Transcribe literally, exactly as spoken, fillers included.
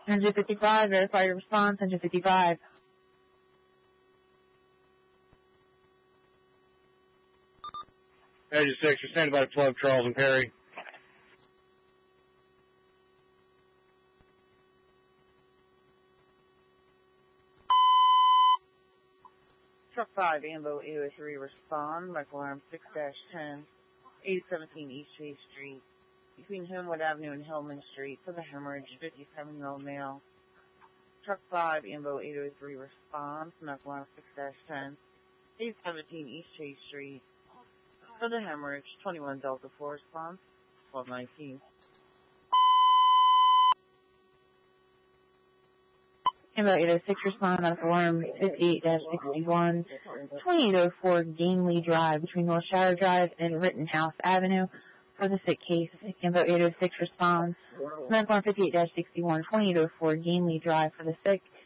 one fifty-five, verify your response, one fifty-five. Engine six, you're standing by twelve, Charles and Perry. Truck five, Ambo eight oh three, respond, Medical Alarm six dash ten, eight seventeen East Chase Street, between Homewood Avenue and Hillman Street, for the hemorrhage, fifty-seven-year-old male. Truck five, Ambo eight oh three, respond, Medical Alarm six dash ten, eight seventeen East Chase Street, for the hemorrhage, twenty-one Delta four, response, twelve nineteen. Ambo eight oh six, respond, Medical Alarm fifty-eight dash sixty-one, twenty-eight oh four Gamely Drive, between North Shire Drive and Rittenhouse Avenue, for the sick case. Ambo eight oh six, responds, Medical Alarm fifty-eight dash sixty-one, twenty-eight oh four Gamely Drive, for the sick.